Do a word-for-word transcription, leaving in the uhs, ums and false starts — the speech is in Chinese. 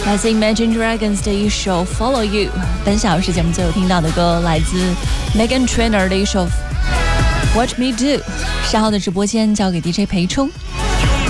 来自 Imagine Dragons 的一首 Follow You。 本小时节目最后听到的歌来自 Meghan Trainor 的一首 Watch Me Do。 稍后的直播间交给 D J 裴冲。